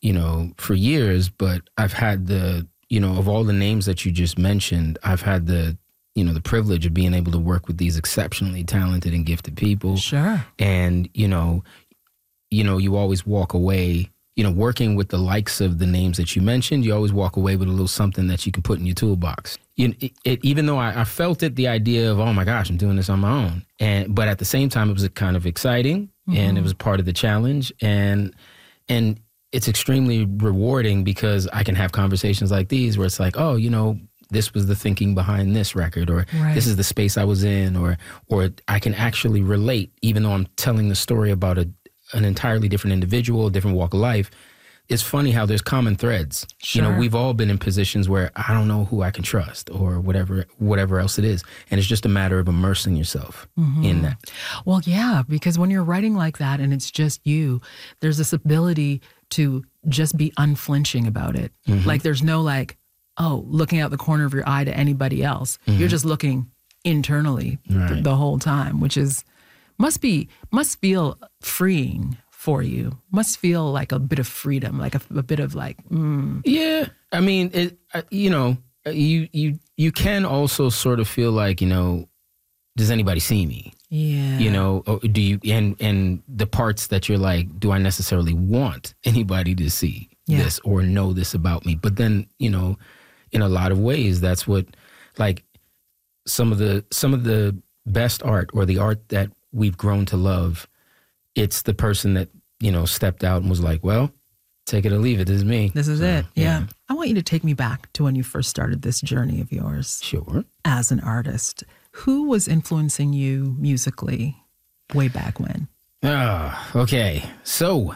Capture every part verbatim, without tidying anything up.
you know, for years, but I've had the, you know, of all the names that you just mentioned, I've had the, you know, the privilege of being able to work with these exceptionally talented and gifted people. Sure. And, you know, you know, you always walk away, you know, working with the likes of the names that you mentioned, you always walk away with a little something that you can put in your toolbox. You, it, it, even though I, I felt it, the idea of, oh my gosh, I'm doing this on my own. And, but at the same time, it was kind of exciting mm-hmm. and it was part of the challenge. And, and it's extremely rewarding because I can have conversations like these where it's like, oh, you know, this was the thinking behind this record, or right. this is the space I was in, or or I can actually relate, even though I'm telling the story about a, an entirely different individual, a different walk of life. It's funny how there's common threads. Sure. You know, we've all been in positions where I don't know who I can trust or whatever whatever else it is. And it's just a matter of immersing yourself mm-hmm. in that. Well, yeah, because when you're writing like that and it's just you, there's this ability to just be unflinching about it. Mm-hmm. Like there's no like, oh, looking out the corner of your eye to anybody else. Mm-hmm. You're just looking internally right. th- the whole time, which is must be must feel freeing for you. Must feel like a bit of freedom, like a, a bit of like. Mm. Yeah, I mean, it. Uh, you know, you you you can also sort of feel like, you know, does anybody see me? Yeah. You know, or do you and and the parts that you're like, do I necessarily want anybody to see yeah. this or know this about me? But then, you know, in a lot of ways, that's what, like, some of the some of the best art or the art that we've grown to love, it's the person that, you know, stepped out and was like, well, take it or leave it. This is me. This is so, it. Yeah. yeah. I want you to take me back to when you first started this journey of yours. Sure. As an artist. Who was influencing you musically way back when? Ah, okay. So,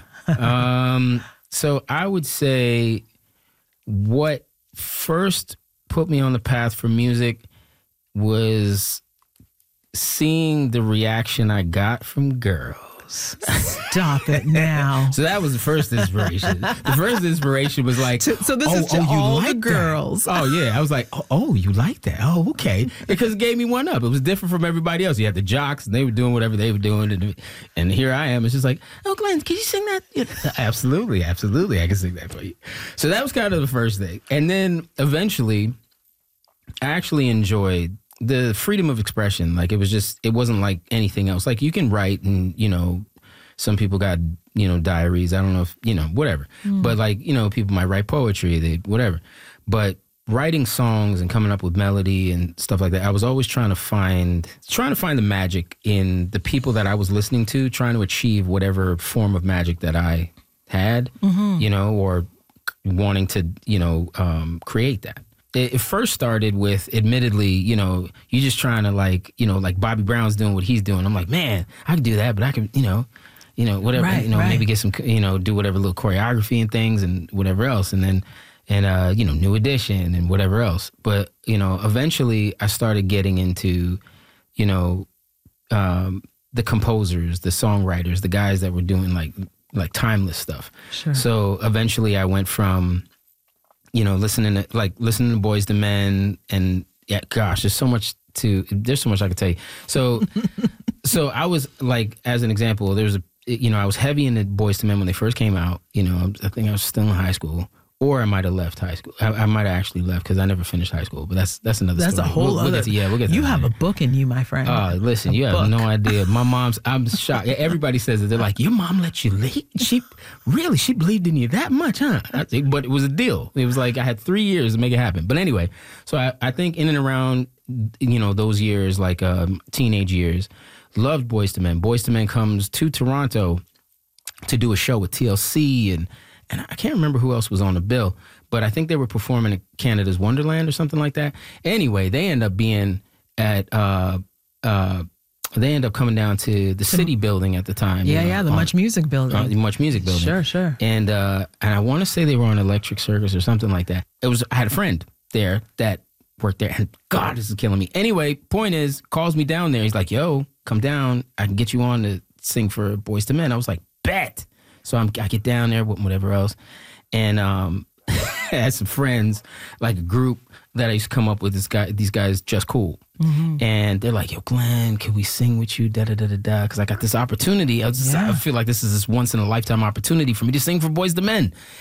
um, so I would say what first put me on the path for music was seeing the reaction I got from girls. Stop it now. So that was the first inspiration. The first inspiration was like, so, so this oh, is to oh, you all like the girls. That? Oh yeah, I was like, oh, oh, you like that? Oh, okay. Because it gave me one up. It was different from everybody else. You had the jocks, and they were doing whatever they were doing, and, and here I am. It's just like, oh, Glenn, can you sing that? Yeah, absolutely, absolutely, I can sing that for you. So that was kind of the first thing, and then eventually, I actually enjoyed the freedom of expression. Like, it was just, it wasn't like anything else. Like, you can write and, you know, some people got, you know, diaries. I don't know if, you know, whatever. Mm. But like, you know, people might write poetry, they whatever. But writing songs and coming up with melody and stuff like that, I was always trying to find, trying to find the magic in the people that I was listening to, trying to achieve whatever form of magic that I had, mm-hmm. you know, or wanting to, you know, um, create that. It first started with, admittedly, you know, you just trying to like, you know, like Bobby Brown's doing what he's doing. I'm like, man, I can do that, but I can, you know, you know, whatever, right, you know, right. maybe get some, you know, do whatever little choreography and things and whatever else. And then, and, uh, you know, New Edition and whatever else. But, you know, eventually I started getting into, you know, um, the composers, the songwriters, the guys that were doing like, like timeless stuff. Sure. So eventually I went from, you know, listening to, like, listening to Boyz two Men, and, yeah, gosh, there's so much to, there's so much I could tell you. So, so I was, like, as an example, there was a, you know, I was heavy into Boyz two Men when they first came out. You know, I think I was still in high school, or I might have left high school. I, I might have actually left because I never finished high school, but that's that's another that's story. That's a whole we'll, other, we'll get to, yeah, we'll get to you that have later. a book in you, my friend. Oh, uh, listen, a you book. have no idea. My mom's, I'm shocked. Everybody says it. They're like, your mom let you leave? She, really, she believed in you that much, huh? I think, but it was a deal. It was like I had three years to make it happen. But anyway, so I, I think in and around, you know, those years, like um, teenage years, loved Boyz two Men. Boyz two Men comes to Toronto to do a show with T L C, and and I can't remember who else was on the bill, but I think they were performing at Canada's Wonderland or something like that. Anyway, they end up being at, uh, uh, they end up coming down to the City Building at the time. Yeah, you know, yeah, the on, Much Music Building. Uh, the Much Music Building. Sure, sure. And uh, and I want to say they were on Electric Circus or something like that. It was, I had a friend there that worked there, and God, this is killing me. Anyway, point is, calls me down there. He's like, yo, come down. I can get you on to sing for Boyz two Men. I was like, bet. So I'm, I get down there with whatever else. And um, I had some friends, like a group that I used to come up with, this guy, these guys, Just Cool. Mm-hmm. And they're like, yo, Glenn, can we sing with you? Da da da da da. Because I got this opportunity. I, was just, yeah. I feel like this is this once in a lifetime opportunity for me to sing for Boyz two Men.